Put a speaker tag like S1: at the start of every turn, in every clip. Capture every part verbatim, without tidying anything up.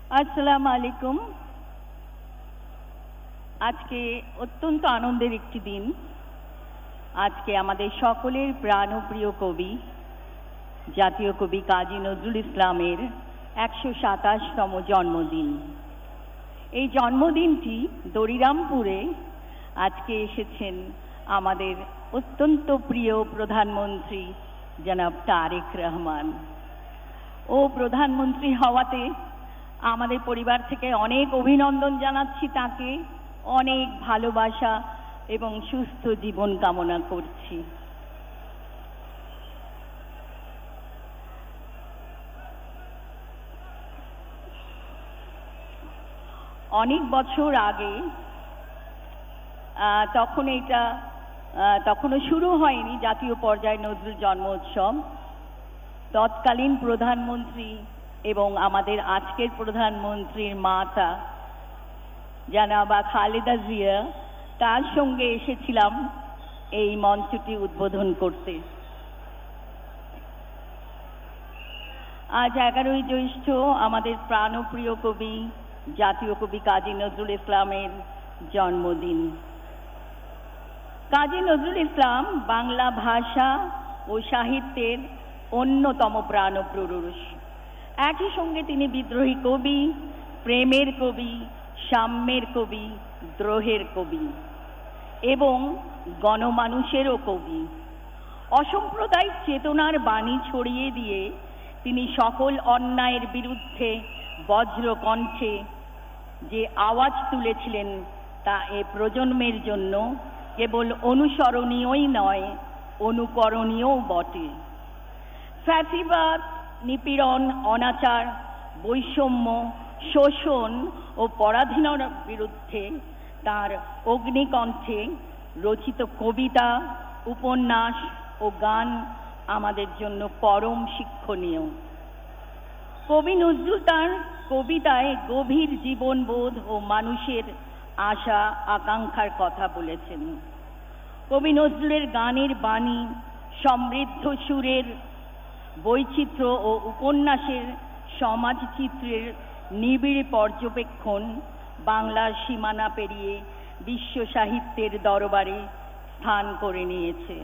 S1: আসসালামু আলাইকুম। আজকে অত্যন্ত আনন্দের একটি দিন। আজকে আমাদের সকলের প্রাণপ্রিয় কবি জাতীয় কবি কাজী নজরুল ইসলামের একশো সাতাশতম জন্মদিন। এই জন্মদিনটি দড়িরামপুরে আজকে এসেছেন আমাদের অত্যন্ত প্রিয় প্রধানমন্ত্রী জনাব তারেক রহমান। ও প্রধানমন্ত্রী হওয়াতে আমাদের পরিবার থেকে অনেক অভিনন্দন জানাচ্ছি, তাকে অনেক ভালোবাসা এবং সুস্থ জীবন কামনা করছি। অনেক বছর আগে, তখন এটা তখনও শুরু হয়নি জাতীয় পর্যায়ে নজরুল জন্ম উৎসব, তৎকালীন প্রধানমন্ত্রী এবং আমাদের আজকের প্রধানমন্ত্রীর মাতা জানাবা খালেদা জিয়া, তার সঙ্গে এসেছিলাম এই মঞ্চটি উদ্বোধন করতে। আজ এগারোই জ্যৈষ্ঠ আমাদের প্রাণপ্রিয় কবি জাতীয় কবি কাজী নজরুল ইসলামের জন্মদিন। কাজী নজরুল ইসলাম বাংলা ভাষা ও সাহিত্যের অন্যতম প্রাণপুরুষ। একই সঙ্গে তিনি বিদ্রোহী কবি, প্রেমের কবি, সাম্যের কবি, দ্রোহের কবি এবং গণমানুষেরও কবি। অসাম্প্রদায়িক চেতনার বাণী ছড়িয়ে দিয়ে তিনি সকল অন্যায়ের বিরুদ্ধে বজ্র কণ্ঠে যে আওয়াজ তুলেছিলেন, তা এ প্রজন্মের জন্য কেবল অনুসরণীয়ই নয়, অনুকরণীয়ও বটে। ফ্যাসিবাদ, নিপীড়ন, অনাচার, বৈষম্য, শোষণ ও পরাধীনতার বিরুদ্ধে তার অগ্নিকণ্ঠে রচিত কবিতা, উপন্যাস ও গান আমাদের জন্য পরম শিক্ষণীয়। কবি নজরুল তার কবিতায় গভীর জীবনবোধ ও মানুষের আশা আকাঙ্ক্ষার কথা বলেছেন। কবি নজরুলের গানের বাণী, সমৃদ্ধ সুরের বৈচিত্র্য ও উপন্যাসের সমাজচিত্রের নিবিড় পর্যবেক্ষণ বাংলার সীমানা পেরিয়ে বিশ্ব সাহিত্যের দরবারে স্থান করে নিয়েছে।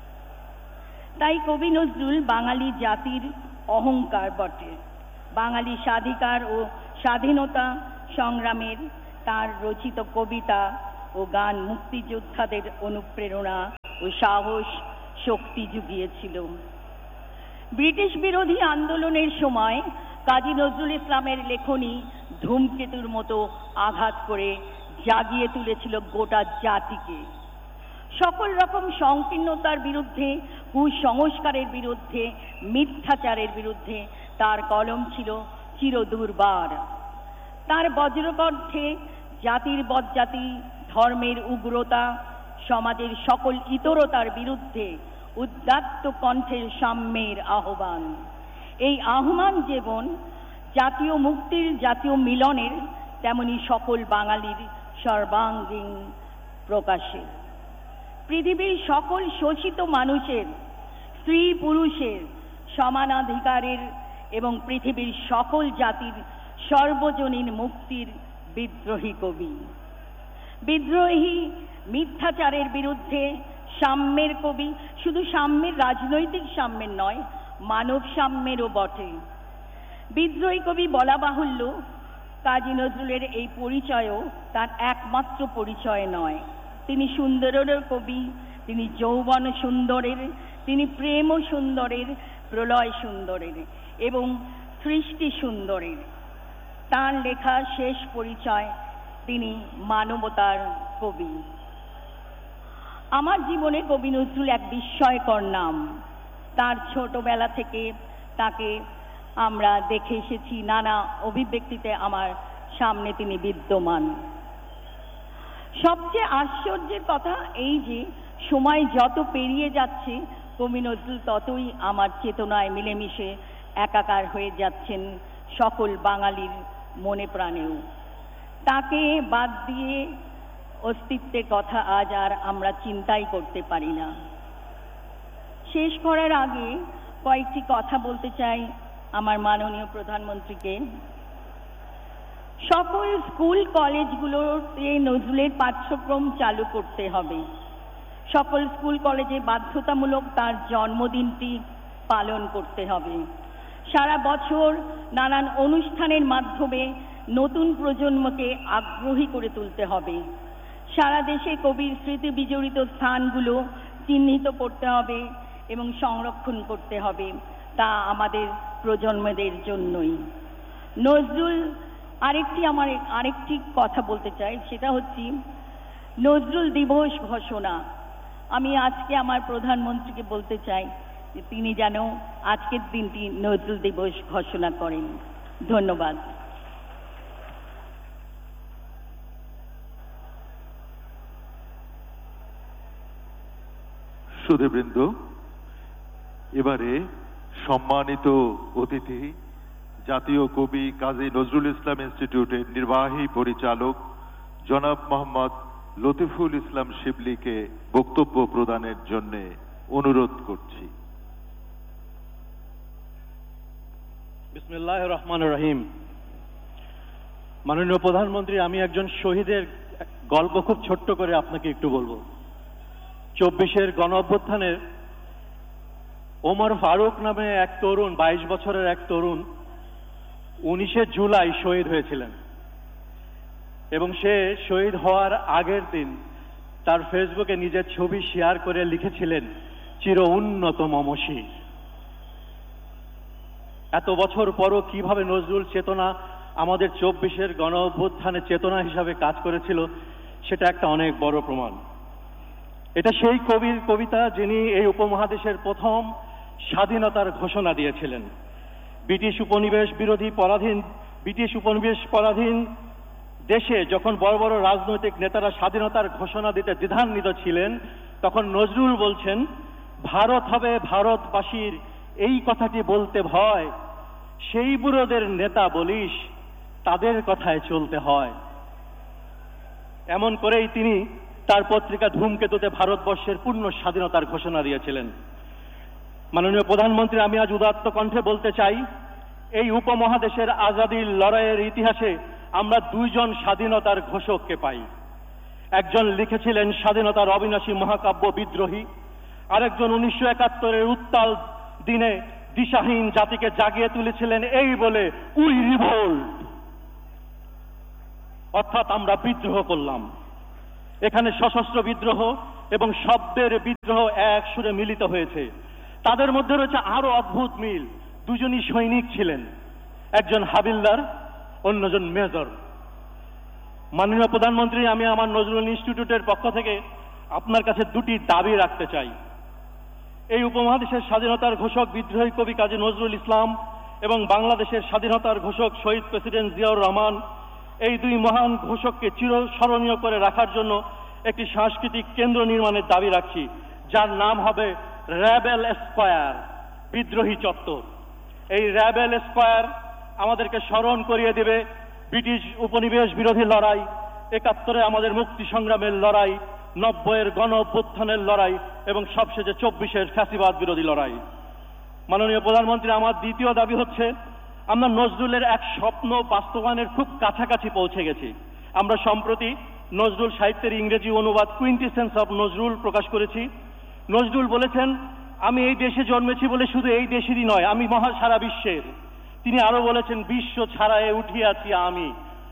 S1: তাই কবি নজরুল বাঙালি জাতির অহংকার বটে। বাঙালি স্বাধিকার ও স্বাধীনতা সংগ্রামের তার রচিত কবিতা ও গান মুক্তিযোদ্ধাদের অনুপ্রেরণা ও সাহস শক্তি জুগিয়েছিল। ব্রিটিশ বিরোধী আন্দোলনের সময় কাজী নজরুল ইসলামের লেখনী ধূমকেতুর মতো আঘাত করে জাগিয়ে তুলেছিল গোটা জাতিকে। সকল রকম সংকীর্ণতার বিরুদ্ধে, কুসংস্কারের বিরুদ্ধে, মিথ্যাচারের বিরুদ্ধে তার কলম ছিল চিরদুর্বার। তার বজ্রকণ্ঠে জাতির বজ্জাতি, ধর্মের উগ্রতা, সমাজের সকল ইতরতার বিরুদ্ধে উদাত্ত কণ্ঠের সাম্যের আহ্বান। এই আহ্বান যেমন জাতীয় মুক্তির, জাতীয় মিলনের, তেমনি সকল বাঙালির সর্বাঙ্গীন প্রকাশের। পৃথিবীর সকল শোষিত মানুষের, স্ত্রী পুরুষের সমানাধিকারের এবং পৃথিবীর সকল জাতির সর্বজনীন মুক্তির বিদ্রোহী কবি। বিদ্রোহী, মিথ্যাচারের বিরুদ্ধে সাম্যের কবি। শুধু সাম্যের, রাজনৈতিক সাম্যের নয়, মানব সাম্যেরও বটে। বিদ্রোহী কবি বলা বাহুল্য, কাজী নজরুলের এই পরিচয়ও তার একমাত্র পরিচয় নয়। তিনি সুন্দরেরও কবি, তিনি যৌবন সুন্দরের, তিনি প্রেম সুন্দরের, প্রলয় সুন্দরের এবং সৃষ্টি সুন্দরের। তার লেখা শেষ পরিচয়, তিনি মানবতার কবি। আমার জীবনে কবি নজরুল এক বিস্ময়কর নাম। তার ছোটবেলা থেকে তাকে আমরা দেখে এসেছি, নানা অভিব্যক্তিতে আমার সামনে তিনি বিদ্যমান। সবচেয়ে আশ্চর্যের কথা এই যে সময় যত পেরিয়ে যাচ্ছে, কবি নজরুল ততই আমার চেতনায় মিলেমিশে একাকার হয়ে যাচ্ছেন সকল বাঙালির মনে প্রাণেও। তাকে বাদ দিয়ে অস্তিত্বের কথা আজ আর আমরা চিন্তাই করতে পারি না। শেষ করার আগে কয়েকটি কথা বলতে চাই আমার মাননীয় প্রধানমন্ত্রীকে। সকল স্কুল কলেজগুলোতে নজরুলের পাঠ্যক্রম চালু করতে হবে। সকল স্কুল কলেজে বাধ্যতামূলক তার জন্মদিনটি পালন করতে হবে। সারা বছর নানান অনুষ্ঠানের মাধ্যমে নতুন প্রজন্মকে আগ্রহী করে তুলতে হবে। সারা দেশে কবির স্মৃতি বিজড়িত স্থানগুলো চিহ্নিত করতে হবে এবং সংরক্ষণ করতে হবে। তা আমাদের প্রজন্মদের জন্যই। নজরুল আরেকটি আমার আরেকটি কথা বলতে চাই, সেটা হচ্ছে নজরুল দিবস ঘোষণা। আমি আজকে আমার প্রধানমন্ত্রীকে বলতে চাই যে তিনি যেন আজকের দিনটি নজরুল দিবস ঘোষণা করেন। ধন্যবাদ।
S2: সুধীবৃন্দ, এবারে সম্মানিত অতিথি জাতীয় কবি কাজী নজরুল ইসলাম ইনস্টিটিউটের নির্বাহী পরিচালক জনাব মোহাম্মদ লতিফুল ইসলাম শিবলীকে বক্তব্য প্রদানের জন্য অনুরোধ করছি।
S3: বিসমিল্লাহির রহমানির রহিম। মাননীয় প্রধানমন্ত্রী, আমি একজন শহীদের গল্প খুব ছোট্ট করে আপনাকে একটু বলবো। চব্বিশের গণ অভ্যুত্থানের ওমর ফারুক নামে এক তরুণ, বাইশ বছরের এক তরুণ উনিশে জুলাই শহীদ হয়েছিলেন এবং সে শহীদ হওয়ার আগের দিন তার ফেসবুকে নিজের ছবি শেয়ার করে লিখেছিলেন, চির উন্নত মমশির। এত বছর পরও কিভাবে নজরুল চেতনা আমাদের চব্বিশের গণ অভ্যুত্থানে চেতনা হিসাবে কাজ করেছিল, সেটা একটা অনেক বড় প্রমাণ। এটা সেই কবির কবিতা যিনি এই উপমহাদেশের প্রথম স্বাধীনতার ঘোষণা দিয়েছিলেন। ব্রিটিশ উপনিবেশ বিরোধী পরাধীন ব্রিটিশ উপনিবেশ পরাধীন দেশে যখন বড় বড় রাজনৈতিক নেতারা স্বাধীনতার ঘোষণা দিতে দ্বিধান্বিত ছিলেন, তখন নজরুল বলছেন, ভারত হবে ভারতবাসীর, এই কথাটি বলতে ভয়, সেই বুড়োদের নেতা বলিস, তাদের কথায় চলতে হয়। এমন করেই তিনি তার পত্রিকা ধূমকেতুতে ভারতবর্ষের পূর্ণ স্বাধীনতার ঘোষণা দিয়েছিলেন। মাননীয় প্রধানমন্ত্রী, আমি আজ উদাত্ত কণ্ঠে বলতে চাই, এই উপমহাদেশের আজাদির লড়াইয়ের ইতিহাসে আমরা দুইজন স্বাধীনতার ঘোষককে পাই। একজন লিখেছিলেন স্বাধীনতার অবিনাশী মহাকাব্য বিদ্রোহী, আরেকজন উনিশশো একাত্তরের উত্তাল দিনে দিশাহীন জাতিকে জাগিয়ে তুলেছিলেন এই বলে, উই রিভোল্ট, অর্থাৎ আমরা বিদ্রোহ করলাম। এখানে সশস্ত্র বিদ্রোহ এবং শব্দের বিদ্রোহ এক সুরে মিলিত হয়েছে। তাদের মধ্যে রয়েছে আরো অদ্ভুত মিল। দুজনই সৈনিক ছিলেন, একজন হাবিলদার, অন্যজন মেজর। মাননীয় প্রধানমন্ত্রী, আমি আমার নজরুল ইনস্টিটিউটের পক্ষ থেকে আপনার কাছে দুটি দাবি রাখতে চাই। এই উপমহাদেশের স্বাধীনতার ঘোষক বিদ্রোহী কবি কাজী নজরুল ইসলাম এবং বাংলাদেশের স্বাধীনতার ঘোষক শহীদ প্রেসিডেন্ট জিয়াউর রহমান, এই দুই মহান ঘোষককে চিরস্মরণীয় করে রাখার জন্য একটি সাংস্কৃতিক কেন্দ্র নির্মাণের দাবি রাখছি, যার নাম হবে র্যাবেল স্কয়ার, বিদ্রোহী চত্বর। এই র্যাবেল স্কয়ার আমাদেরকে স্মরণ করিয়ে দেবে ব্রিটিশ উপনিবেশ বিরোধী লড়াই, একাত্তরে আমাদের মুক্তি সংগ্রামের লড়াই, নব্বইয়ের গণ অভ্যুত্থানের লড়াই এবং সবশেষে চব্বিশের ফ্যাসিবাদ বিরোধী লড়াই। মাননীয় প্রধানমন্ত্রী, আমার দ্বিতীয় দাবি হচ্ছে, আমরা নজরুলের এক স্বপ্ন বাস্তবায়নের খুব কাছাকাছি পৌঁছে গেছি। আমরা সম্প্রতি নজরুল সাহিত্যের ইংরেজি অনুবাদ কুইন্টিসেন্স অব নজরুল প্রকাশ করেছি। নজরুল বলেছেন, আমি এই দেশে জন্মেছি বলে শুধু এই দেশেরই নয়, আমি মহা সারা বিশ্বের। তিনি আরো বলেছেন, বিশ্ব ছাড়ায়ে উঠিয়াছি আমি।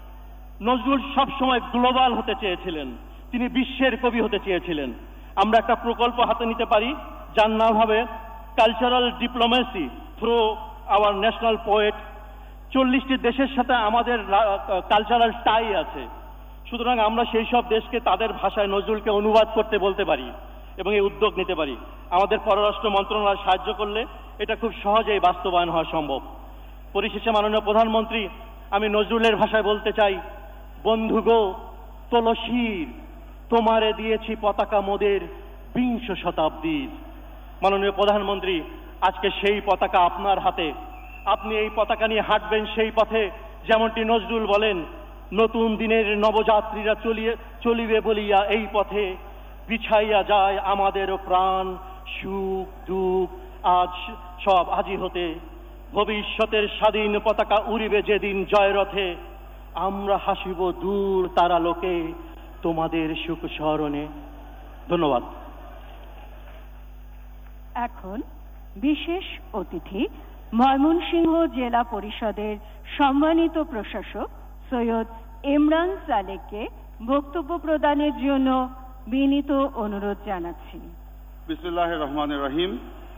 S3: নজরুল সবসময় গ্লোবাল হতে চেয়েছিলেন, তিনি বিশ্বের কবি হতে চেয়েছিলেন। আমরা একটা প্রকল্প হাতে নিতে পারি যার নাম হবে cultural diplomacy through our national poet. চল্লিশটি দেশের সাথে আমাদের কালচারাল টাই আছে, সুতরাং আমরা সেই সব দেশকে তাদের ভাষায় নজরুলকে অনুবাদ করতে বলতে পারি এবং এই উদ্যোগ নিতে পারি। আমাদের পররাষ্ট্র মন্ত্রণালয় সাহায্য করলে এটা খুব সহজেই বাস্তবায়ন হওয়া সম্ভব। পরিশেষে মাননীয় প্রধানমন্ত্রী, আমি নজরুলের ভাষায় বলতে চাই, বন্ধু গো তুলসীর, তোমারে দিয়েছি পতাকা মোদের বিংশ শতাব্দীর। মাননীয় প্রধানমন্ত্রী, আজকে সেই পতাকা আপনার হাতে। আপনি এই পতাকা নিয়ে হাঁটবেন সেই পথে, যেমনটি নজরুল বলেন, নতুন দিনের নবযাত্রীরা চলিয়ে চলিবে বলিয়া এই পথে, বিছাইয়া যায় আমাদের প্রাণ, সুখ দুঃখ আজ সব আজি হতে। ভবিষ্যতের স্বাধীন পতাকা উড়িবে যেদিন জয় রথে, আমরা হাসিব দূর তারা লোকে তোমাদের সুখ স্মরণে। ধন্যবাদ।
S4: এখন বিশেষ অতিথি ময়মনসিংহ জেলা পরিষদের সম্মানিত প্রশাসক সৈয়দ ইমরান সালেককে বক্তব্য প্রদানের জন্য বিনীত অনুরোধ জানাচ্ছি।
S5: বিসমিল্লাহির রহমানির রহিম।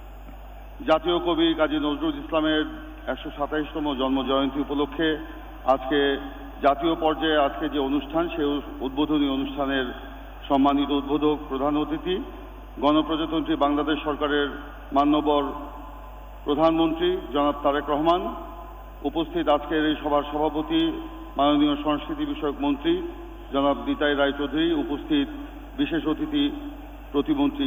S5: জাতীয় কবি কাজী নজরুল ইসলামের একশো সাতাইশতম জন্ম জয়ন্তী উপলক্ষে আজকে জাতীয় পর্যায়ে আজকে যে অনুষ্ঠান, সেই উদ্বোধনী অনুষ্ঠানের সম্মানিত উদ্বোধক প্রধান অতিথি গণপ্রজাতন্ত্রী বাংলাদেশ সরকারের মাননীয় প্রধানমন্ত্রী জনাব তারেক রহমান, উপস্থিত আজকের এই সভার সভাপতি মাননীয় সংস্কৃতি বিষয়ক মন্ত্রী জনাব নিতাই রায়চৌধুরী, উপস্থিত বিশেষ অতিথি প্রতিমন্ত্রী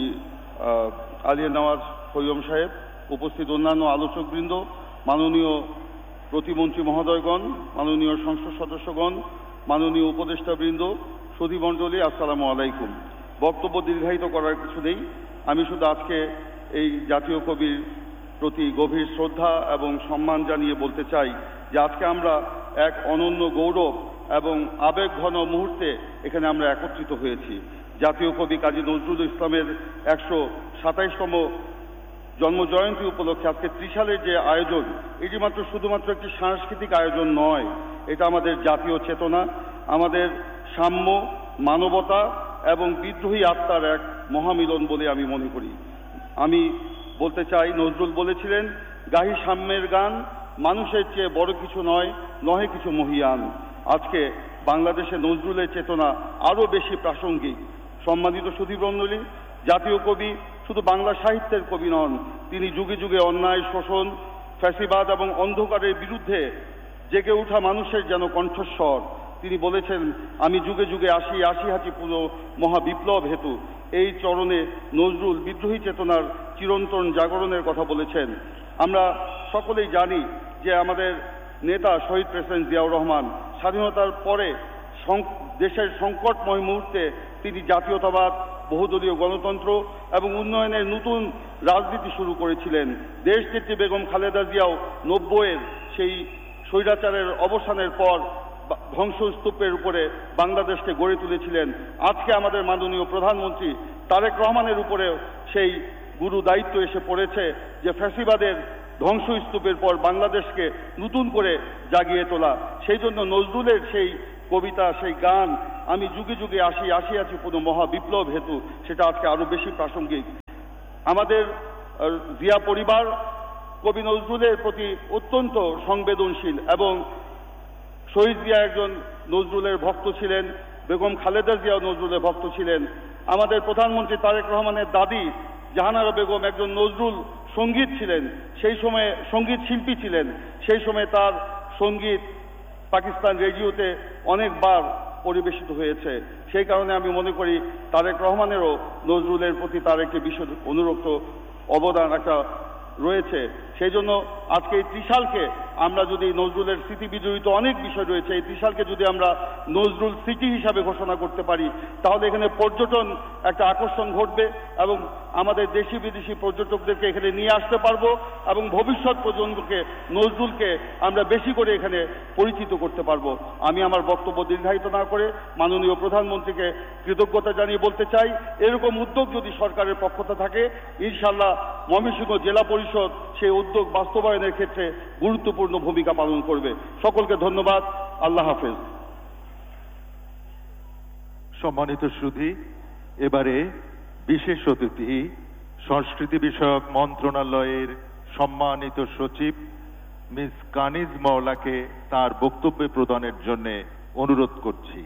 S5: আলিয়া নওয়াজ খৈয়ম সাহেব, উপস্থিত অন্যান্য আলোচকবৃন্দ, মাননীয় প্রতিমন্ত্রী মহোদয়গণ, মাননীয় সংসদ সদস্যগণ, মাননীয় উপদেষ্টাবৃন্দ, সুধীমণ্ডলী, আসসালামু আলাইকুম। বক্তব্য দীর্ঘায়িত করার কিছু নেই। আমি শুধু আজকে এই জাতীয় কবির প্রতি গভীর শ্রদ্ধা এবং সম্মান জানিয়ে বলতে চাই যে আজকে আমরা এক অনন্য গৌরব এবং আবেগঘন মুহূর্তে এখানে আমরা একত্রিত হয়েছি। জাতীয় কবি কাজী নজরুল ইসলামের একশো সাতাইশতম জন্মজয়ন্তী উপলক্ষে আজকে ত্রিশালের যে আয়োজন, এটি মাত্র শুধুমাত্র একটি সাংস্কৃতিক আয়োজন নয়, এটা আমাদের জাতীয় চেতনা, আমাদের সাম্য, মানবতা এবং বিদ্রোহী আত্মার এক মহামিলন বলে আমি মনে করি। আমি বলতে চাই, নজরুল বলেছিলেন, গাহি সাম্যের গান, মানুষের চেয়ে বড় কিছু নয়, নহে কিছু মহিয়ান। আজকে বাংলাদেশে নজরুলের চেতনা আরও বেশি প্রাসঙ্গিক। সম্মানিত সুধীমণ্ডলী, জাতীয় কবি শুধু বাংলা সাহিত্যের কবি নন, তিনি যুগে যুগে অন্যায়, শোষণ, ফ্যাসিবাদ এবং অন্ধকারের বিরুদ্ধে জেগে ওঠা মানুষের যেন কণ্ঠস্বর। তিনি বলেছেন, আমি যুগে যুগে আসি, আসি হাতি পুরো মহাবিপ্লব হেতু। এই চরণে নজরুল বিদ্রোহী চেতনার চিরন্তন জাগরণের কথা বলেছেন। আমরা সকলেই জানি যে আমাদের নেতা শহীদ প্রেসিডেন্ট জিয়াউর রহমান স্বাধীনতার পরে দেশের সংকটময় মুহূর্তে তিনি জাতীয়তাবাদ, বহুদলীয় গণতন্ত্র এবং উন্নয়নের নতুন রাজনীতি শুরু করেছিলেন। দেশনেত্রী বেগম খালেদা জিয়াও নব্বইয়ের সেই স্বৈরাচারের অবসানের পর ধ্বংসস্তূপের উপরে বাংলাদেশকে গড়ে তুলেছিলেন। আজকে আমাদের মাননীয় প্রধানমন্ত্রী তারেক রহমানের উপরে সেই গুরু দায়িত্ব এসে পড়েছে যে ফ্যাসিবাদের ধ্বংসস্তূপের পর বাংলাদেশকে নতুন করে জাগিয়ে তোলা। সেই জন্য নজরুলের সেই কবিতা, সেই গান, আমি যুগে যুগে আসি, আসি আছি কোনো মহাবিপ্লব হেতু, সেটা আজকে আরো বেশি প্রাসঙ্গিক। আমাদের জিয়া পরিবার কবি নজরুলের প্রতি অত্যন্ত সংবেদনশীল এবং শহীদ জিয়া একজন নজরুলের ভক্ত ছিলেন, বেগম খালেদা জিয়াও নজরুলের ভক্ত ছিলেন। আমাদের প্রধানমন্ত্রী তারেক রহমানের দাদি জাহানারা বেগম একজন নজরুল সঙ্গীত ছিলেন, সেই সময়ে সঙ্গীত শিল্পী ছিলেন। সেই সময় তার সঙ্গীত পাকিস্তান রেডিওতে অনেকবার পরিবেশিত হয়েছে। সেই কারণে আমি মনে করি তারেক রহমানেরও নজরুলের প্রতি তার একটি বিশেষ অনুরক্ত অবদান একটা রয়েছে। সেই জন্য আজকে এই ত্রিশালকে আমরা যদি নজরুলের স্মৃতি বিজড়িত অনেক বিষয় রয়েছে, এই ত্রিশালকে যদি আমরা নজরুল স্মৃতি হিসাবে ঘোষণা করতে পারি, তাহলে এখানে পর্যটন একটা আকর্ষণ ঘটবে এবং আমাদের দেশি বিদেশি পর্যটকদেরকে এখানে নিয়ে আসতে পারবো এবং ভবিষ্যৎ প্রজন্মকে নজরুলকে আমরা বেশি করে এখানে পরিচিত করতে পারবো। আমি আমার বক্তব্য দীর্ঘায়িত না করে মাননীয় প্রধানমন্ত্রীকে কৃতজ্ঞতা জানিয়ে বলতে চাই, এরকম উদ্যোগ যদি সরকারের পক্ষতে থাকে, ইনশাআল্লাহ ময়মনসিংহ জেলা পরিষদ সেই উদ্যোগ বাস্তবায়নের ক্ষেত্রে গুরুত্বপূর্ণ ভূমিকা পালন করবে। সকলকে ধন্যবাদ। আল্লাহ হাফেজ।
S2: সম্মানিত সুধী, এবারে বিশেষ অতিথি সংস্কৃতি বিষয়ক মন্ত্রণালয়ের সম্মানিত সচিব মিস কানিজ মাওলাকে তার বক্তব্য প্রদানের জন্য অনুরোধ করছি।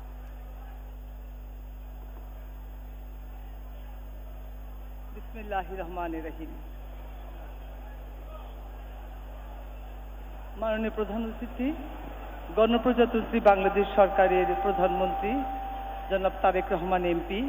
S1: বিসমিল্লাহির রহমানির রহিম। মাননীয় প্রধান অতিথি, গণপ্রজাতন্ত্রী বাংলাদেশ সরকারের প্রধানমন্ত্রী জনাব তারেক রহমান এমপি,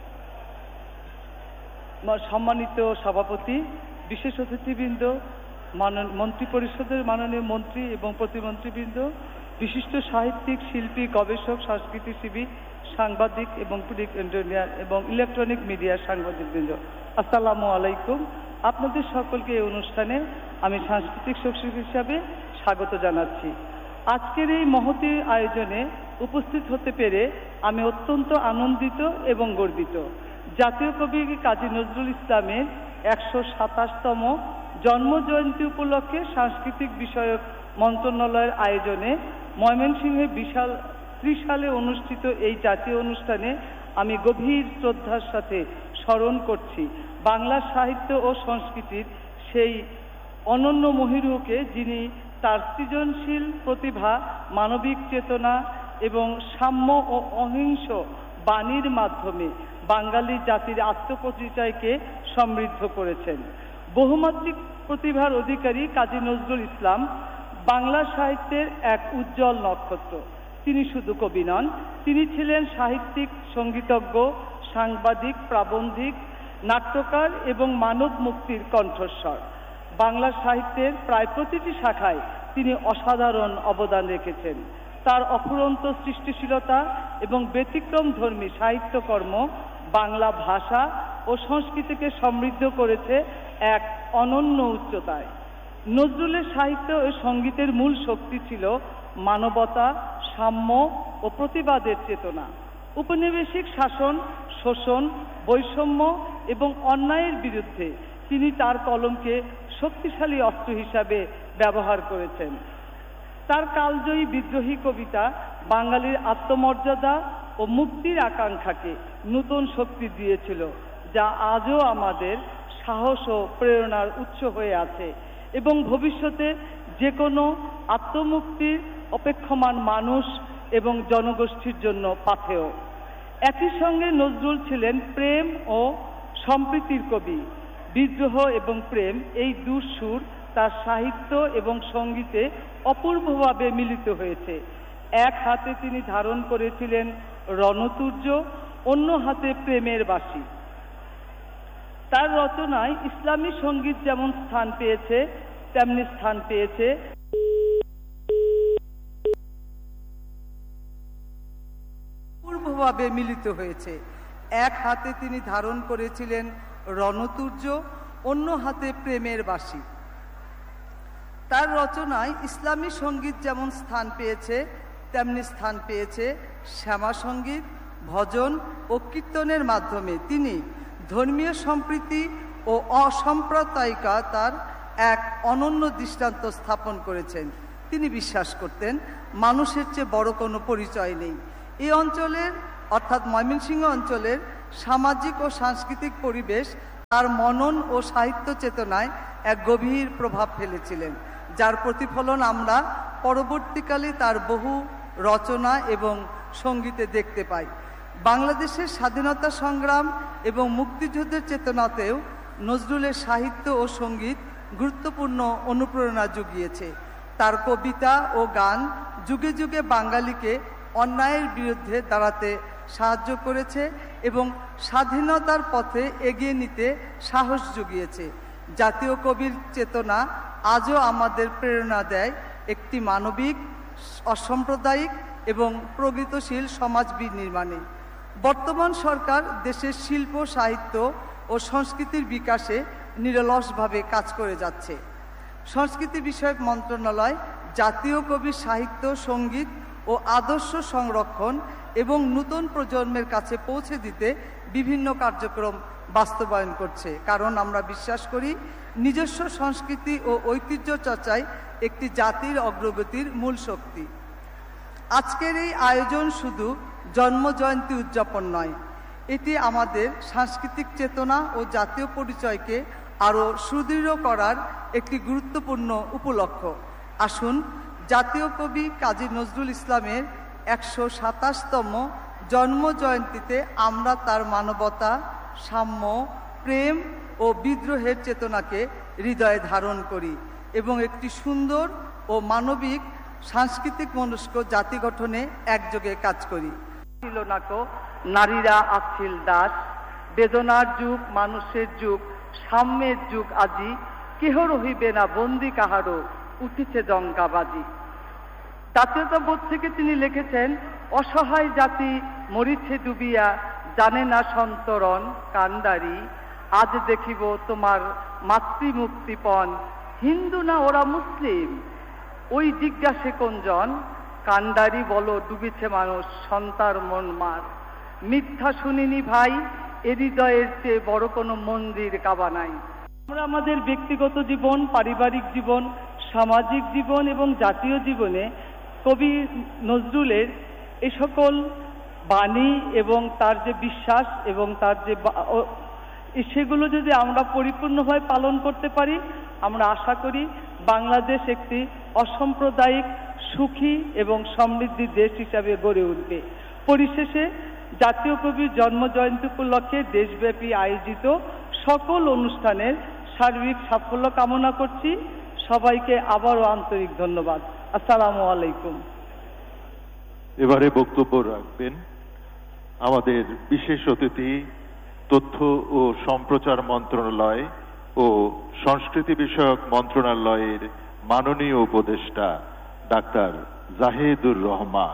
S1: সম্মানিত সভাপতি, বিশেষ অতিথিবৃন্দ, মন্ত্রী পরিষদের মাননীয় মন্ত্রী এবং প্রতিমন্ত্রীবৃন্দ, বিশিষ্ট সাহিত্যিক, শিল্পী, গবেষক, সংস্কৃতিসেবী, সাংবাদিক এবং প্রিন্ট ইঞ্জিনিয়ার এবং ইলেকট্রনিক মিডিয়ার সাংবাদিকবৃন্দ, আসসালামু আলাইকুম। আপনাদের সকলকে এই অনুষ্ঠানে আমি সাংস্কৃতিক সচিব হিসাবে স্বাগত জানাচ্ছি।
S6: আজকের এই মহতী আয়োজনে উপস্থিত হতে পেরে আমি অত্যন্ত আনন্দিত এবং গর্বিত। জাতীয় কবি কাজী নজরুল ইসলামের একশো সাতাশতম জন্মজয়ন্তী উপলক্ষে সাংস্কৃতিক বিষয়ক মন্ত্রণালয়ের আয়োজনে ময়মনসিংহে বিশাল ত্রিশালে অনুষ্ঠিত এই জাতীয় অনুষ্ঠানে আমি গভীর শ্রদ্ধার সাথে স্মরণ করছি বাংলা সাহিত্য ও সংস্কৃতির সেই অনন্য মহিরুহকে, যিনি তার সৃজনশীল প্রতিভা, মানবিক চেতনা এবং সাম্য ও অহিংস বাণীর মাধ্যমে বাঙালি জাতির আত্মপরিচয়কে সমৃদ্ধ করেছেন। বহুমাত্রিক প্রতিভার অধিকারী কাজী নজরুল ইসলাম বাংলা সাহিত্যের এক উজ্জ্বল নক্ষত্র। তিনি শুধু কবি নন, তিনি ছিলেন সাহিত্যিক, সঙ্গীতজ্ঞ, সাংবাদিক, প্রাবন্ধিক, নাট্যকার এবং মানব মুক্তির কণ্ঠস্বর। বাংলা সাহিত্যের প্রায় প্রতিটি শাখায় তিনি অসাধারণ অবদান রেখেছেন। তার অফুরন্ত সৃষ্টিশীলতা এবং ব্যতিক্রমধর্মী সাহিত্যকর্ম বাংলা ভাষা ও সংস্কৃতিকে সমৃদ্ধ করেছে এক অনন্য উচ্চতায়। নজরুলের সাহিত্য ও সঙ্গীতের মূল শক্তি ছিল মানবতা, সাম্য ও প্রতিবাদের চেতনা। উপনিবেশিক শাসন, শোষণ, বৈষম্য এবং অন্যায়ের বিরুদ্ধে তিনি তার কলমকে শক্তিশালী অস্ত্র হিসাবে ব্যবহার করেছেন। তার কালজয়ী বিদ্রোহী কবিতা বাঙালির আত্মমর্যাদা ও মুক্তির আকাঙ্ক্ষাকে নতুন শক্তি দিয়েছিল, যা আজও আমাদের সাহস ও প্রেরণার উৎস হয়ে আছে এবং ভবিষ্যতে যে কোনো আত্মমুক্তির অপেক্ষমান মানুষ এবং জনগোষ্ঠীর জন্য পাথেয়। একই সঙ্গে নজরুল ছিলেন প্রেম ও সম্প্রীতির কবি। বিদ্রোহ এবং প্রেম, এই দুঃসুর তার সাহিত্য এবং সঙ্গীতে অপূর্বভাবে মিলিত হয়েছে। এক হাতে তিনি ধারণ করেছিলেন রণতুর্য, অন্য হাতে প্রেমের বাঁশি। তার রচনায় ইসলামী সঙ্গীত যেমন স্থান পেয়েছে, তেমনি স্থান পেয়েছে
S7: পূর্বভাবে মিলিত হয়েছে। এক হাতে তিনি ধারণ করেছিলেন রণতুর্য, অন্য হাতে প্রেমের বাঁশি। তার রচনায় ইসলামী সঙ্গীত যেমন স্থান পেয়েছে, তেমনি স্থান পেয়েছে শ্যামা সঙ্গীত, ভজন ও কীর্তনের মাধ্যমে তিনি ধর্মীয় সম্প্রীতি ও অসাম্প্রদায়িকতার এক অনন্য দৃষ্টান্ত স্থাপন করেছেন। তিনি বিশ্বাস করতেন মানুষের চেয়ে বড় কোনো পরিচয় নেই। এই অঞ্চলের অর্থাৎ ময়মনসিংহ অঞ্চলের সামাজিক ও সাংস্কৃতিক পরিবেশ তার মনন ও সাহিত্য চেতনায় এক গভীর প্রভাব ফেলেছিলেন, যার প্রতিফলন আমরা পরবর্তীকালে তার বহু রচনা এবং সঙ্গীতে দেখতে পাই। বাংলাদেশের স্বাধীনতা সংগ্রাম এবং মুক্তিযুদ্ধের চেতনাতেও নজরুলের সাহিত্য ও সঙ্গীত গুরুত্বপূর্ণ অনুপ্রেরণা জুগিয়েছে। তার কবিতা ও গান যুগে যুগে বাঙালিকে অন্যায়ের বিরুদ্ধে দাঁড়াতে সাহায্য করেছে এবং স্বাধীনতার পথে এগিয়ে নিতে সাহস জুগিয়েছে। জাতীয় কবির চেতনা আজও আমাদের প্রেরণা দেয় একটি মানবিক, অসাম্প্রদায়িক এবং প্রগতিশীল সমাজ বিনির্মাণে। বর্তমান সরকার দেশের শিল্প, সাহিত্য ও সংস্কৃতির বিকাশে নিরলসভাবে কাজ করে যাচ্ছে। সংস্কৃতি বিষয়ক মন্ত্রণালয় জাতীয় কবির সাহিত্য, সঙ্গীত ও আদর্শ সংরক্ষণ এবং নতুন প্রজন্মের কাছে পৌঁছে দিতে বিভিন্ন কার্যক্রম বাস্তবায়ন করছে, কারণ আমরা বিশ্বাস করি নিজস্ব সংস্কৃতি ও ঐতিহ্য চর্চায় একটি জাতির অগ্রগতির মূল শক্তি। আজকের এই আয়োজন শুধু জন্মজয়ন্তী উদযাপন নয়, এটি আমাদের সাংস্কৃতিক চেতনা ও জাতীয় পরিচয়কে আরও সুদৃঢ় করার একটি গুরুত্বপূর্ণ উপলক্ষ। আসুন জাতীয় কবি কাজী নজরুল ইসলামের একশো সাতাশতম জন্মজয়ন্তীতে আমরা তার মানবতা, সাম্য, প্রেম ও বিদ্রোহের চেতনাকে হৃদয়ে ধারণ করি এবং একটি সুন্দর ও মানবিক সাংস্কৃতিক মনস্ক জাতি গঠনে একযোগে কাজ করি। ছিল নাকো নারীরা আছিল দাস, বেদনার যুগ, মানুষের যুগ, সাম্যের যুগ আজি, কেহ রহিবে না বন্দি কাহারও, উঠিছে ডঙ্কাবাজি। জাতীয়তাবোধ থেকে তিনি লিখেছেন, অসহায় জাতি মরিছে ডুবিয়া, জানে না সন্তরণ কান্ডারি, আজ দেখিব তোমার মাতৃমুক্তিপণ, হিন্দু না ওরা মুসলিম।
S6: ওই জিজ্ঞাসে কোনজন, কান্ডারি বলো ডুবেছে মানুষ সন্তার মন মার। মিথ্যা শুনিনি ভাই, এ হৃদয়ের চেয়ে বড় কোনো মন্দির কাবা নাই। আমরা আমাদের ব্যক্তিগত জীবন, পারিবারিক জীবন, সামাজিক জীবন এবং জাতীয় জীবনে কবি নজরুলের এ সকল বাণী এবং তার যে বিশ্বাস এবং তার যে সেগুলো যদি আমরা পরিপূর্ণভাবে পালন করতে পারি, আমরা আশা করি বাংলাদেশ একটি অসাম্প্রদায়িক, সুখী এবং সমৃদ্ধি দেশ হিসাবে গড়ে উঠবে। পরিশেষে জাতীয় কবির জন্মজয়ন্তী উপলক্ষে দেশব্যাপী আয়োজিত সকল অনুষ্ঠানের সার্বিক সাফল্য কামনা করছি। সবাইকে আবারও আন্তরিক ধন্যবাদ। আসসালামু আলাইকুম।
S2: এবারে বক্তব্য রাখবেন আমাদের বিশেষ অতিথি, তথ্য ও সম্প্রচার মন্ত্রণালয় ও সংস্কৃতি বিষয়ক মন্ত্রণালয়ের মাননীয় উপদেষ্টা ডাক্তার জাহিদুর রহমান।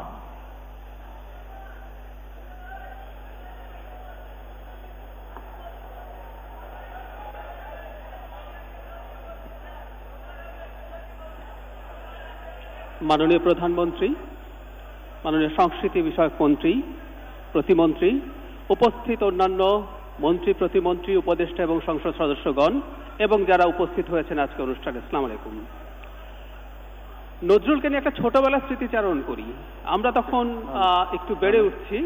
S8: মাননীয় প্রধানমন্ত্রী, মাননীয় সংস্কৃতি বিষয়ক মন্ত্রী, প্রতিমন্ত্রী, উপস্থিত অন্যান্য মন্ত্রী, প্রতিমন্ত্রী, উপদেষ্টা এবং সংসদ সদস্যগণ এবং যারা উপস্থিত হয়েছেন আজকে অনুষ্ঠানে, আসসালামু আলাইকুম। নজরুলকে নিয়ে একটা ছোটবেলার স্মৃতিচারণ করি। আমরা তখন একটু বেড়ে উঠছি।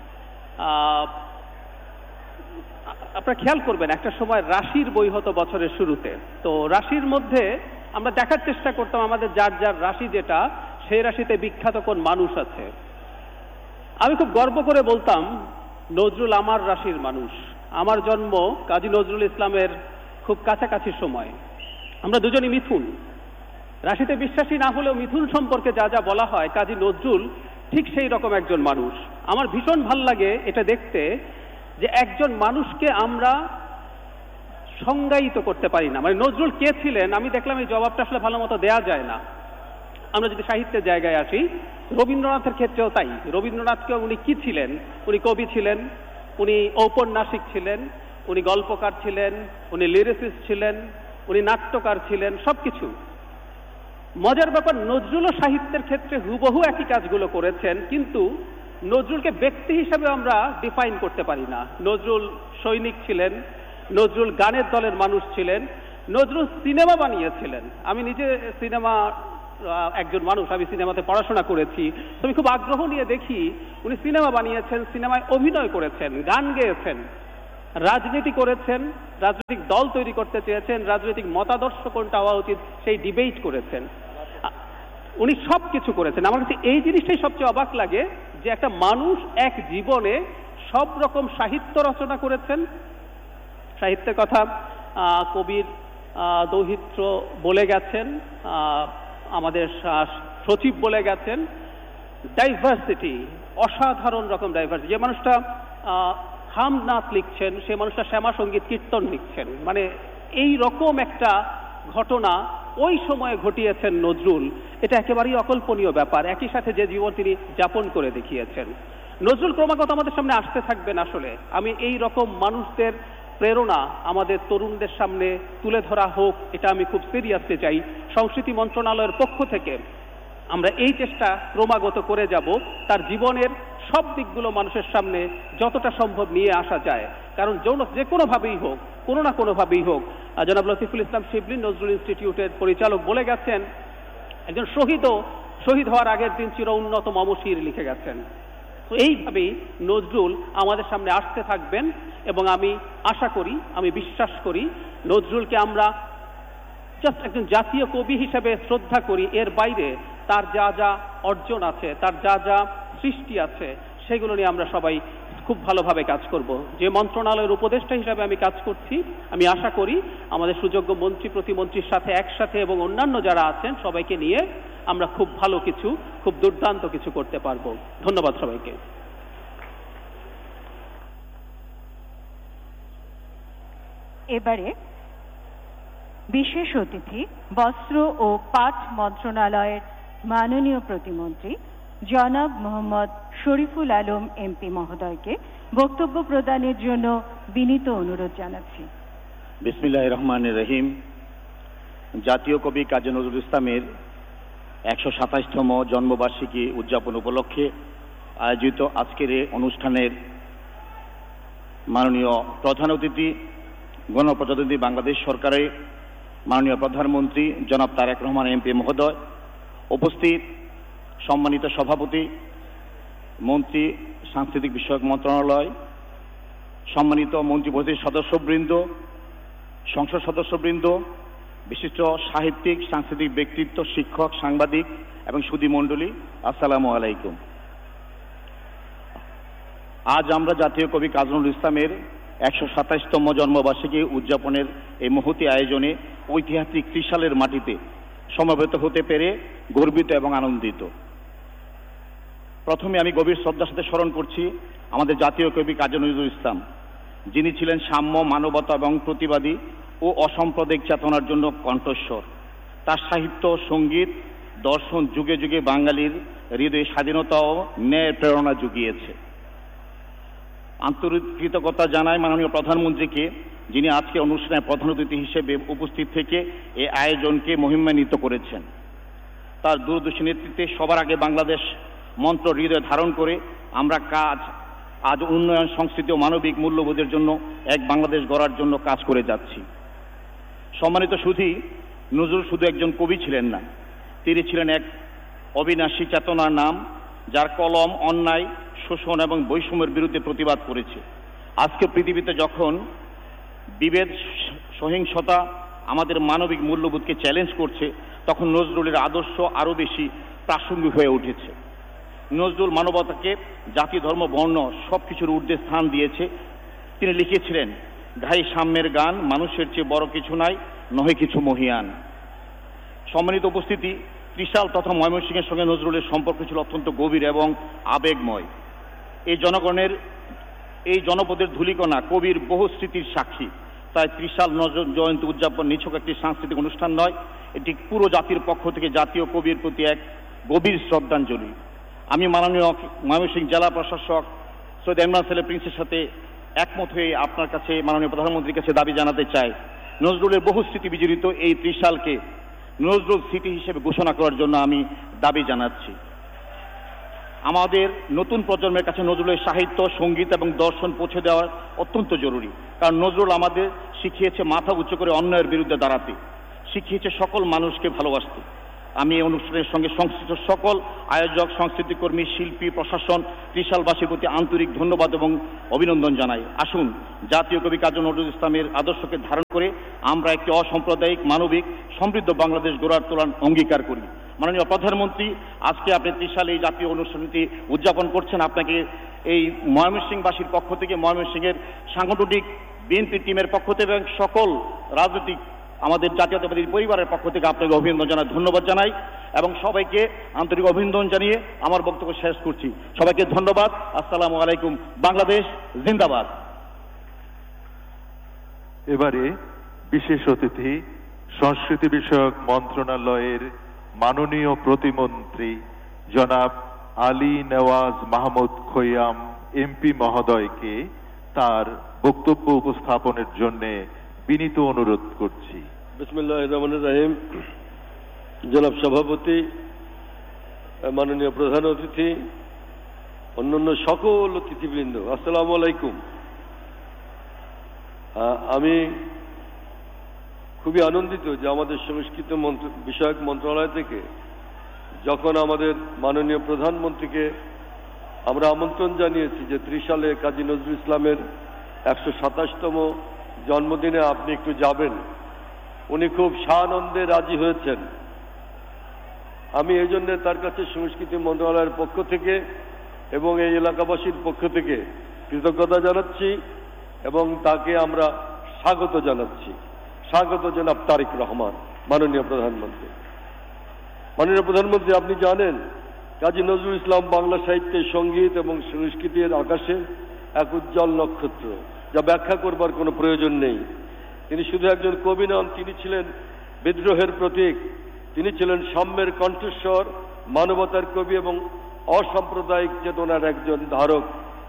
S8: আপনারা খেয়াল করবেন, একটা সময় রাশির বই হতো বছরের শুরুতে। তো রাশির মধ্যে আমরা দেখার চেষ্টা করতাম আমাদের যার যার রাশি যেটা, সেই রাশিতে বিখ্যাত কোন মানুষ আছে। আমি খুব গর্ব করে বলতাম, নজরুল আমার রাশির মানুষ। আমার জন্ম কাজী নজরুল ইসলামের খুব কাছাকাছি সময়। আমরা দুজনই মিথুন। রাশিতে বিশ্বাসী না হলেও মিথুন সম্পর্কে যা যা বলা হয়, কাজী নজরুল ঠিক সেই রকম একজন মানুষ। আমার ভীষণ ভাল লাগে এটা দেখতে যে একজন মানুষকে আমরা সংজ্ঞায়িত করতে পারি না। মানে নজরুল কে ছিলেন, আমি দেখলাম এই জবাবটা আসলে ভালো মতো দেওয়া যায় না। আমরা যদি সাহিত্যের জায়গায় আসি, রবীন্দ্রনাথের ক্ষেত্রেও তাই। রবীন্দ্রনাথকে উনি কি ছিলেন? উনি কবি ছিলেন, উনি ঔপন্যাসিক ছিলেন, উনি গল্পকার ছিলেন, উনি লিরিসিস্ট ছিলেন, উনি নাট্যকার ছিলেন, সবকিছু। মজার ব্যাপার, নজরুলও সাহিত্যের ক্ষেত্রে হুবহু একই কাজগুলো করেছেন, কিন্তু নজরুলকে ব্যক্তি হিসাবে আমরা ডিফাইন করতে পারি না। নজরুল সৈনিক ছিলেন, নজরুল গানের দলের মানুষ ছিলেন, নজরুল সিনেমা বানিয়েছিলেন। আমি নিজে সিনেমা একজন মানুষ, আমি সিনেমাতে পড়াশোনা করেছি, তো আমি খুব আগ্রহ নিয়ে দেখি উনি সিনেমা বানিয়েছেন, সিনেমায় অভিনয় করেছেন, গান গেয়েছেন, রাজনীতি করেছেন, রাজনৈতিক দল তৈরি করতে চেয়েছেন, রাজনৈতিক মতাদর্শ কোনটা হওয়া উচিত সেই ডিবেট করেছেন। উনি সব কিছু করেছেন। আমার কাছে এই জিনিসটাই সবচেয়ে অবাক লাগে যে একটা মানুষ এক জীবনে সব রকম সাহিত্য রচনা করেছেন। সাহিত্যের কথা কবির দৌহিত্র বলে গেছেন, আমাদের সচিব বলে গেছেন। ডাইভার্সিটি, অসাধারণ রকম ডাইভার্সিটি। যে মানুষটা হামনাথ লিখছেন, সে মানুষটা শ্যামা সঙ্গীত কীর্তন লিখছেন। মানে এই রকম একটা ঘটনা ওই সময়ে ঘটিয়েছেন নজরুল। এটা একেবারেই অকল্পনীয় ব্যাপার। একই সাথে যে জীবন তিনি যাপন করে দেখিয়েছেন। নজরুল ক্রমাগত আমাদের সামনে আসতে থাকবেন। আসলে আমি এই রকম মানুষদের প্রেরণা আমাদের তরুণদের সামনে তুলে ধরা হোক, এটা আমি খুব সিরিয়াসলি চাই। সংস্কৃতি মন্ত্রণালয়ের পক্ষ থেকে আমরা এই চেষ্টা ক্রমাগত করে যাব, তার জীবনের সব দিকগুলো মানুষের সামনে যতটা সম্ভব নিয়ে আসা যায়। কারণ যৌন যে কোনোভাবেই হোক, কোনো না কোনোভাবেই হোক, জনাব লতিফুল ইসলাম শিবলি নজরুল ইনস্টিটিউটের পরিচালক বলে গেছেন, একজন শহীদও শহীদ হওয়ার আগের দিন চির উন্নত মমশির লিখে গেছেন। তো এইভাবেই নজরুল আমাদের সামনে আসতে থাকবেন এবং আমি আশা করি, আমি বিশ্বাস করি নজরুলকে আমরা জাস্ট একজন জাতীয় কবি হিসেবে শ্রদ্ধা করি। এর বাইরে তার যা যা অর্জন আছে, তার যা যা সৃষ্টি আছে, সেগুলো নিয়ে আমরা সবাই খুব ভালোভাবে কাজ করব। যে মন্ত্রণালয়ের উপদেষ্টা হিসাবে আমি কাজ করছি, আমি আশা করি আমাদের সুযোগ্য মন্ত্রী, প্রতিমন্ত্রীর সাথে একসাথে এবং অন্যান্য যারা আছেন সবাইকে নিয়ে আমরা খুব ভালো কিছু, খুব দুর্দান্ত কিছু করতে পারবো। ধন্যবাদ সবাইকে।
S4: এবারে বিশেষ অতিথি, বস্ত্র ও পাট মন্ত্রণালয়ের মাননীয় প্রতিমন্ত্রী জনাব মোহাম্মদ শরীফুল আলম এমপি মহোদয়কে বক্তব্য প্রদানের জন্য বিনীত অনুরোধ জানাচ্ছি।
S9: বিসমিল্লাহির রহমানির রহিম। জাতীয় কবি কাজী নজরুল ইসলামের একশো সাতাশতম জন্মবার্ষিকী উদযাপন উপলক্ষে আয়োজিত আজকের এই অনুষ্ঠানের মাননীয় প্রধান অতিথি, গণপ্রজাতন্ত্রী বাংলাদেশ সরকারের মাননীয় প্রধানমন্ত্রী জনাব তারেক রহমান এমপি মহোদয়, উপস্থিত সম্মানিত সভাপতি, মন্ত্রী সাংস্কৃতিক বিষয়ক মন্ত্রণালয়, সম্মানিত মন্ত্রিপরিষদের সদস্যবৃন্দ, সংসদ সদস্যবৃন্দ, বিশিষ্ট সাহিত্যিক সাংস্কৃতিক ব্যক্তিত্ব, শিক্ষক, সাংবাদিক এবং সুধী মণ্ডলী, আসসালামু আলাইকুম। আজ আমরা জাতীয় কবি কাজী নজরুল ইসলামের একশো সাতাশতম জন্মবার্ষিকী উদযাপনের এই মহতী আয়োজনে ঐতিহাসিক ত্রিশালের মাটিতে সমবেত হতে পেরে গর্বিত এবং আনন্দিত। প্রথমে আমি গভীর শ্রদ্ধার সাথে স্মরণ করছি আমাদের জাতীয় কবি কাজী নজরুল ইসলাম, যিনি ছিলেন সাম্য, মানবতা এবং প্রতিবাদী ও অসাম্প্রদায়িক চেতনার জন্য কণ্ঠস্বর। তার সাহিত্য, সঙ্গীত, দর্শন যুগে যুগে বাঙালির হৃদয়ে স্বাধীনতা ও ন্যায়ের প্রেরণা জুগিয়েছে। আন্তরিক কৃতজ্ঞতা জানাই মাননীয় প্রধানমন্ত্রীকে, যিনি আজকে অনুষ্ঠানের প্রধান অতিথি হিসেবে উপস্থিত থেকে এই আয়োজনকে মহিমান্বিত করেছেন। তার দূরদর্শী নেতৃত্বে সবার আগে বাংলাদেশ মন্ত্র হৃদয়ে ধারণ করে আমরা কাজ আজ উন্নয়ন, সংস্কৃতি ও মানবিক মূল্যবোধের জন্য এক বাংলাদেশ গড়ার জন্য কাজ করে যাচ্ছি। সম্মানিত সুধী, নজরুল শুধু একজন কবি ছিলেন না, তিনি ছিলেন এক অবিনাশী চেতনার নাম, যার কলম অন্যায়, শোষণ এবং বৈষম্যের বিরুদ্ধে প্রতিবাদ করেছে। আজকে পৃথিবীতে যখন বিভেদ, সহিংসতা আমাদের মানবিক মূল্যবোধকে চ্যালেঞ্জ করছে, তখন নজরুলের আদর্শ আরও বেশি প্রাসঙ্গিক হয়ে উঠেছে। নজরুল মানবতাকে জাতি, ধর্ম, বর্ণ সব কিছুর ঊর্ধ্বে স্থান দিয়েছে। তিনি লিখেছিলেন, গাই সাম্যের গান, মানুষের চেয়ে বড় কিছু নাই, নহে কিছু মহিয়ান। সম্মানিত উপস্থিতি, ত্রিশাল তথা ময়মনসিংহের সঙ্গে নজরুলের সম্পর্ক ছিল অত্যন্ত গভীর এবং আবেগময়। এই জনগণের, এই জনপদের ধূলিকণা কবির বহু স্মৃতির সাক্ষী। তাই ত্রিশাল নজরুল জয়ন্তী উদযাপন নিছক একটি সাংস্কৃতিক অনুষ্ঠান নয়, এটি পুরো জাতির পক্ষ থেকে জাতীয় কবির প্রতি এক গভীর শ্রদ্ধাঞ্জলি। আমি মাননীয় ময়মনসিংহ জেলা প্রশাসক সৈয়দ ইমরান সেলিম প্রিন্সের সাথে একমত হয়ে আপনার কাছে, মাননীয় প্রধানমন্ত্রীর কাছে দাবি জানাতে চাই, নজরুলের বহু স্মৃতি বিজড়িত এই ত্রিশালকে নজরুল স্মৃতি হিসেবে ঘোষণা করার জন্য আমি দাবি জানাচ্ছি। আমাদের নতুন প্রজন্মের কাছে নজরুলের সাহিত্য, সঙ্গীত এবং দর্শন পৌঁছে দেওয়া অত্যন্ত জরুরি, কারণ নজরুল আমাদের শিখিয়েছে মাথা উঁচু করে অন্যায়ের বিরুদ্ধে দাঁড়াতে, শিখিয়েছে সকল মানুষকে ভালোবাসতে। আমি এই অনুষ্ঠানের সঙ্গে সংশ্লিষ্ট সকল আয়োজক, সংস্কৃতিকর্মী, শিল্পী, প্রশাসন, ত্রিশালবাসীর প্রতি আন্তরিক ধন্যবাদ এবং অভিনন্দন জানাই। আসুন জাতীয় কবি কাজী নজরুল ইসলামের আদর্শকে ধারণ করে আমরা একটি অসাম্প্রদায়িক, মানবিক, সমৃদ্ধ বাংলাদেশ গড়ার তোলার অঙ্গীকার করি। মাননীয় প্রধানমন্ত্রী, আজকে আপনি ত্রিশালে এই জাতীয় অনুষ্ঠানটি উদযাপন করছেন। আপনাকে এই ময়মনসিংহবাসীর পক্ষ থেকে, ময়মনসিংহের সাংগঠনিক বিএনপি টিমের পক্ষ থেকে এবং সকল রাজনৈতিক আমাদের জাতীয়তাবাদী পরিবারের পক্ষ থেকে আপনাকে অভিনন্দন জানাই, ধন্যবাদ জানাই এবং সবাইকে আন্তরিক অভিনন্দন জানিয়ে আমার বক্তব্য শেষ করছি। সবাইকে ধন্যবাদ। আসসালামু আলাইকুম। বাংলাদেশ জিন্দাবাদ।
S2: এবারে বিশেষ অতিথি, সংস্কৃতি বিষয়ক মন্ত্রণালয়ের মাননীয় প্রতিমন্ত্রী জনাব আলী নেওয়াজ মাহমুদ খৈয়াম এমপি মহোদয়কে তার বক্তব্য উপস্থাপনের জন্য বিনীত অনুরোধ করছি।
S10: বিসমিল্লাহির রহমানির রহিম। জনাব সভাপতি, মাননীয় প্রধান অতিথি, অন্যান্য সকল অতিথিবৃন্দ, আসসালামু আলাইকুম। আমি খুবই আনন্দিত যে আমাদের সংস্কৃতি বিষয়ক মন্ত্রণালয় থেকে যখন আমাদের মাননীয় প্রধানমন্ত্রীকে আমরা আমন্ত্রণ জানিয়েছি যে ত্রিশালে কাজী নজরুল ইসলামের একশো সাতাশতম জন্মদিনে আপনি একটু যাবেন, উনি খুব সানন্দে রাজি হয়েছেন। আমি এই জন্যে তার কাছে সংস্কৃতি মন্ত্রণালয়ের পক্ষ থেকে এবং এই এলাকাবাসীর পক্ষ থেকে কৃতজ্ঞতা জানাচ্ছি এবং তাকে আমরা স্বাগত জানাচ্ছি। স্বাগত জনাব তারেক রহমান, মাননীয় প্রধানমন্ত্রী। মাননীয় প্রধানমন্ত্রী, আপনি জানেন কাজী নজরুল ইসলাম বাংলা সাহিত্যের, সঙ্গীত এবং সংস্কৃতির আকাশে এক উজ্জ্বল নক্ষত্র, যা ব্যাখ্যা করবার কোনো প্রয়োজন নেই। তিনি শুধু একজন কবি নন, তিনি ছিলেন বিদ্রোহের প্রতীক, তিনি ছিলেন সাম্যের কণ্ঠস্বর, মানবতার কবি এবং অসাম্প্রদায়িক চেতনার একজন ধারক।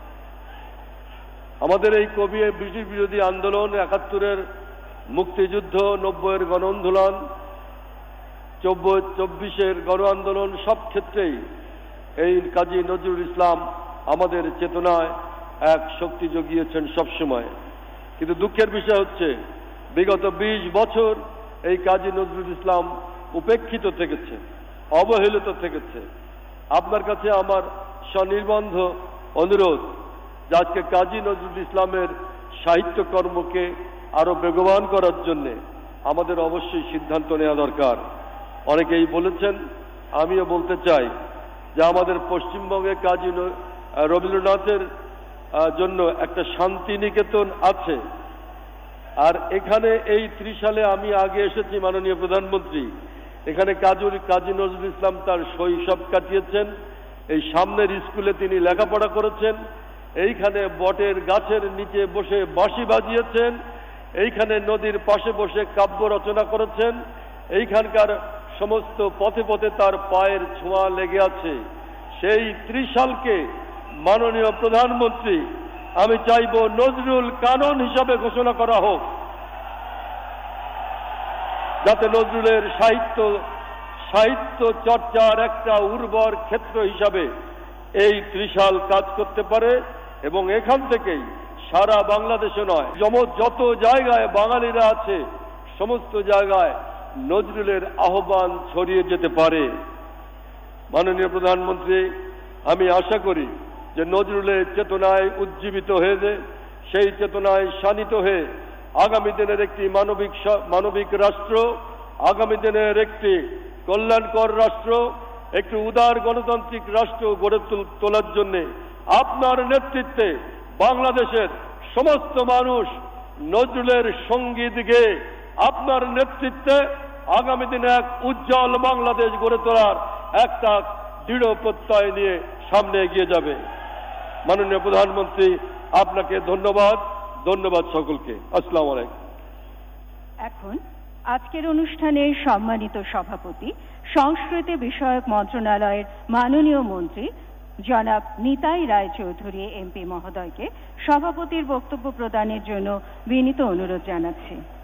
S10: আমাদের এই কবি ব্রিটিশ বিরোধী আন্দোলন, একাত্তরের মুক্তিযুদ্ধ, নব্বইয়ের গণ আন্দোলন চব্বিশের গণ আন্দোলন সব ক্ষেত্রেই এই কাজী নজরুল ইসলাম আমাদের চেতনায় এক শক্তি জুগিয়েছেন সবসময়। কিন্তু দুঃখের বিষয় হচ্ছে বিগত বিশ বছর এই কাজী নজরুল ইসলাম উপেক্ষিত থেকেছে, অবহেলিত থেকেছে। আপনার কাছে আমার স্বনির্বন্ধ অনুরোধ যে আজকে কাজী নজরুল ইসলামের সাহিত্যকর্মকে আরো বেগবান করার জন্যে আমাদের অবশ্যই সিদ্ধান্ত নেওয়া দরকার। অনেকেই বলেছেন, আমিও বলতে চাই যে আমাদের পশ্চিমবঙ্গে কাজী রবীন্দ্রনাথের জন্য একটা শান্তিনিকেতন আছে, আর এখানে এই ত্রিশালে আমি আগে এসেছি মাননীয় প্রধানমন্ত্রী, এখানে কাজুর কাজী নজরুল ইসলাম তার শৈশব কাটিয়েছেন, এই সামনের স্কুলে তিনি লেখাপড়া করেছেন, এইখানে বটের গাছের নিচে বসে বাঁশি বাজিয়েছেন, এইখানে নদীর পাশে বসে কাব্য রচনা করেছেন, এইখানকার সমস্ত পথে পথে তার পায়ের ছোঁয়া লেগে আছে। সেই ত্রিশালকে মাননীয় প্রধানমন্ত্রী আমি চাইব নজরুল কানন হিসাবে ঘোষণা করা হোক, যাতে নজরুলের সাহিত্য সাহিত্য চর্চার একটা উর্বর ক্ষেত্র হিসাবে এই ত্রিশাল কাজ করতে পারে এবং এখান থেকেই সারা বাংলাদেশে নয়, যত জায়গায় বাঙালিরা আছে সমস্ত জায়গায় নজরুলের আহ্বান ছড়িয়ে যেতে পারে। মাননীয় প্রধানমন্ত্রী, আমি আশা করি যে নজরুলের চেতনায় উজ্জীবিত হয়ে যে সেই চেতনায় শানিত হয়ে আগামী দিনের একটি মানবিক মানবিক রাষ্ট্র, আগামী দিনের একটি কল্যাণকর রাষ্ট্র, একটি উদার গণতান্ত্রিক রাষ্ট্র গড়ে তোলার জন্য আপনার নেতৃত্বে বাংলাদেশের সমস্ত মানুষ নজরুলের সঙ্গীত গেয়ে আপনার নেতৃত্বে আগামী দিনে এক উজ্জ্বল বাংলাদেশ গড়ে তোলার একটা দৃঢ় প্রত্যয় নিয়ে সামনে এগিয়ে যাবে। মাননীয় প্রধানমন্ত্রী, আপনাকে ধন্যবাদ। ধন্যবাদ সকলকে। আসসালামু আলাইকুম।
S4: এখন আজকের অনুষ্ঠানের সম্মানিত সভাপতি, সংস্কৃতি বিষয়ক মন্ত্রণালয়ের মাননীয় মন্ত্রী জনাব নিতাই রায় চৌধুরী এমপি মহোদয়কে সভাপতির বক্তব্য প্রদানের জন্য বিনীত অনুরোধ জানাচ্ছি।